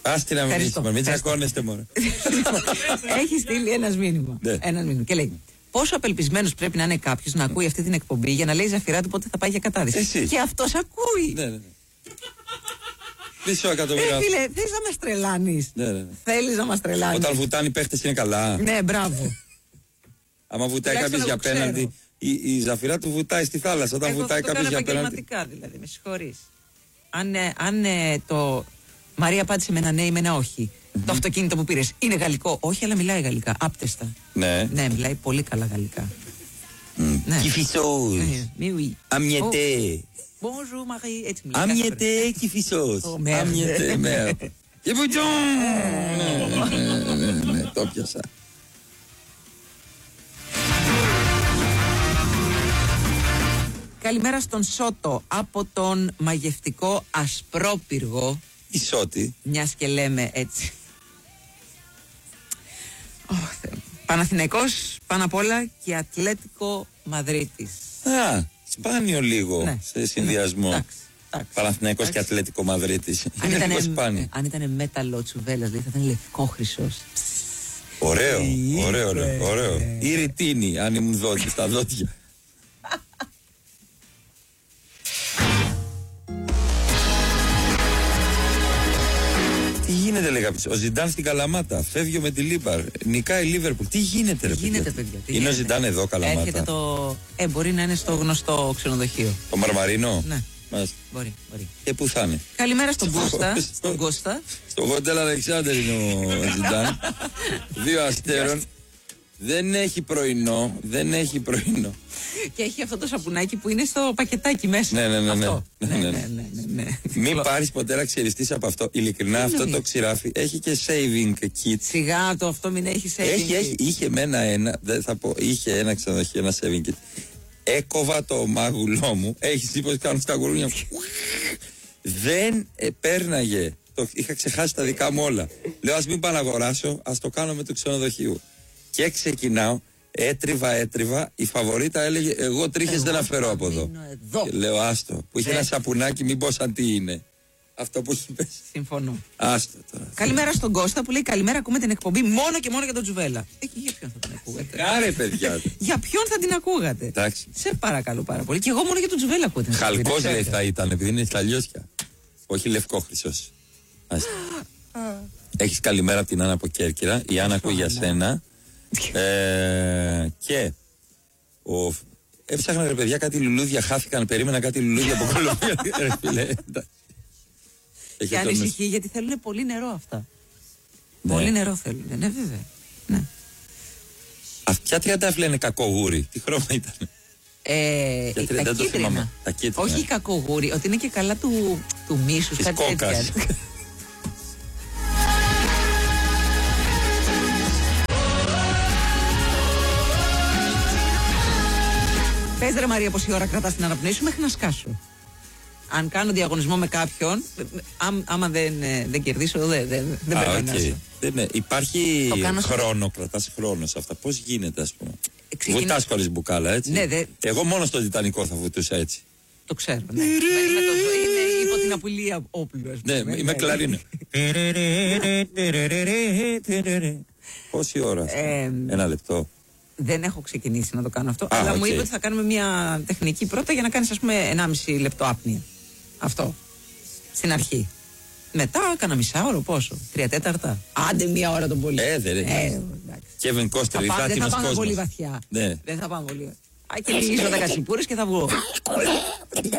Άστι να μιλήσουμε, μην τσακώνεστε μόνο. Έχει στείλει ένα μήνυμα. Και λέει: πόσο απελπισμένος πρέπει να είναι κάποιος να ακούει αυτή την εκπομπή για να λέει η Ζαφυρά του πότε θα πάει για κατάδυση. Εσύ. Και αυτός ακούει. Ναι. Μισό εκατομμύριο. Φίλε, θες να μας τρελάνεις. Ναι. Θέλεις να μας τρελάνεις. Όταν βουτάνε οι παίχτες είναι καλά. Ναι, μπράβο. Άμα βουτάει κάποιος για απέναντι, η Ζαφυρά του βουτάει στη θάλασσα. Όταν βουτάει κάποιος για απέναντι. Επαγγελματικά δηλαδή, με συγχωρείς. Αν το. Μαρία απάντησε με ένα ναι ή με ένα όχι. Το αυτοκίνητο που πήρες είναι γαλλικό. Όχι, αλλά μιλάει γαλλικά. Άπτεστα. Ναι. Ναι, μιλάει πολύ καλά γαλλικά. Κυφισός. Αμιετέ. Bonjour Marie. Έτσι μιλάει. Αμιετέ, κυφισός. Αμιετέ, μέρα. Και ναι, το πιάσα. Καλημέρα στον Σότο από τον μαγευτικό Ασπρόπυργο. Η Σότη. Μιας και λέμε έτσι. Παναθηναϊκός πάνω απ' όλα και Ατλέτικο Μαδρίτης. Σπάνιο λίγο σε συνδυασμό. Παναθηναϊκός και Ατλέτικο Μαδρίτης. Είναι λίγο σπάνιο. Αν ήταν μέταλλο Τσουβέλλας, δηλαδή θα ήταν λευκό χρυσός. Ωραίο. Ή ρητίνη, αν ήμουν δότη στα δόντια. Τι γίνεται, λέγα, ο Ζιντάν στην Καλαμάτα. Φεύγει με τη Λίμπαρ. Νικάει η Λίβερπουλ. Τι γίνεται, ρε παιδιά. Είναι ο Ζιντάν εδώ, Καλαμάτα. Έρχεται μπορεί να είναι στο γνωστό ξενοδοχείο. Το Μαρμαρίνο. Ναι. Μάλιστα. Μπορεί. Και πού θα είναι. Καλημέρα στον Κώστα. Στο Hotel Alexander είναι ο Ζιντάν. 2 αστέρων. Δεν έχει πρωινό. Και έχει αυτό το σαπουνάκι που είναι στο πακετάκι μέσα. Ναι. Μην πάρεις ποτέ να ξεριστείς από αυτό. Ειλικρινά, αυτό το ξηράφι έχει και saving kit. Σιγά το, αυτό μην έχει saving kit. Είχε είχε ένα ξενοδοχείο, ένα saving kit. Έκοβα το μάγουλό μου. Έχεις δει πως κάνουν στα γουρούνια μου. Δεν πέρναγε. Είχα ξεχάσει τα δικά μου όλα. Λέω, ας μην πάω να αγοράσω, ας το κάνω με το ξενοδοχείο. Και ξεκινάω, έτριβα, η φαβορίτα έλεγε, εγώ τρίχες δεν αφαιρώ από εδώ. Και λέω, άστο, που είχε ένα σαπουνάκι, μην πω σαν τι είναι. Αυτό που έχει πέσει. Συμφωνώ. Άστο τώρα. Καλημέρα στον Κώστα που λέει, καλημέρα, ακούμε την εκπομπή μόνο και μόνο για τον Τζουβέλλα. Για ποιον θα την ακούγατε. Κάρε, παιδιά. Για ποιον θα την ακούγατε. Εντάξει. Σε παρακαλώ πάρα πολύ. Και εγώ μόνο για τον Τζουβέλλα ακούω την εκπομπή. Χαλκός λέει θα ήταν, επειδή είναι στα λιώσια. Όχι λευκό χρυσός. Έχεις καλημέρα από την Άννα από Κέρκυρα. Η Άννα ακούει για σένα. Και έψαχνα, ρε παιδιά, κάτι λουλούδια, χάθηκαν, περίμενα κάτι λουλούδια από Κολομβία. Και ανησυχεί γιατί θέλουν πολύ νερό αυτά. Πολύ νερό θέλουν. Ναι, βέβαια. Ναι. Ποια τριαντάφυλλα είναι κακογούρι, τι χρώμα ήταν? Τα κίτρινα. Όχι κακογούρι, ότι είναι και καλά του μίσους, κάτι τέτοια. Πες ρε Μαρία πόση ώρα κρατάς την αναπνοή σου μέχρι να σκάσω. Αν κάνω διαγωνισμό με κάποιον, άμα δεν κερδίσω, δεν περνάω. Υπάρχει χρόνο, κρατάς χρόνο σε αυτά. Πώς γίνεται, ας πούμε? Βουτάς χωρίς μπουκάλα, έτσι? Ναι, εγώ μόνο στο Τιτανικό θα βουτούσα έτσι. Το ξέρω, ναι. Είναι υπό την απουλία όπλου, ας πούμε. Ναι, είμαι κλαρίνο. Πόση ώρα? 1 λεπτό. Δεν έχω ξεκινήσει να το κάνω αυτό, αλλά μου είπε ότι θα κάνουμε μια τεχνική πρώτα για να κάνεις, ας πούμε, 1,5 λεπτό άπνοια. Αυτό. Στην αρχή. Μετά κάνα μισάωρο, πόσο? 3/4. Άντε 1 ώρα τον πολύ. Kevin Koster, δεν θα πάμε πολύ βαθιά. Δεν θα πάμε πολύ. Και λυγίζω 10 τσιπούρες και θα βγω.